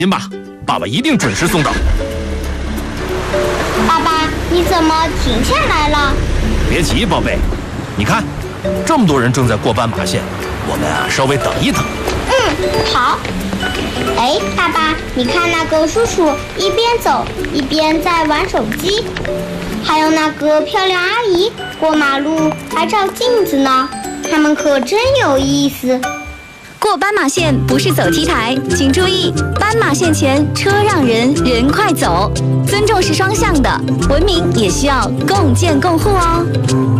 心吧，爸爸一定准时送到。 爸爸，你怎么停下来了？ 别急，宝贝，你看，这么多人正在过斑马线，我们稍微等一等。 好。哎，爸爸，你看那个叔叔一边走一边在玩手机，还有那个漂亮阿姨过马路还照镜子呢，他们可真有意思。 过斑马线不是走 T 台，请注意，斑马线前车让人，人快走。尊重是双向的，文明也需要共建共护哦。